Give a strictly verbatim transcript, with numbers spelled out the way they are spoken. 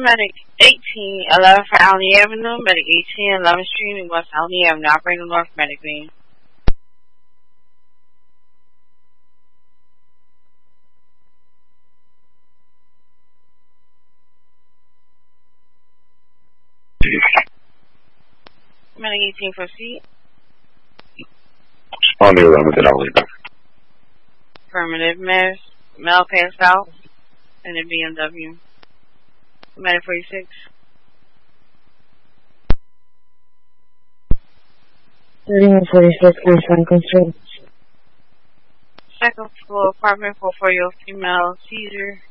Medic eighteen, eleven for Alny Avenue, Medic eighteen, eleventh Street, and West Alny Avenue, operating North Medic Lane. Medic eighteen, proceed. On the eleventh and Alny. Affirmative. Miss Mel passed out in a B M W. Medic forty-six. thirty-one forty-six, Greenstone Constraints. Second floor apartment for four-year-old female seizure.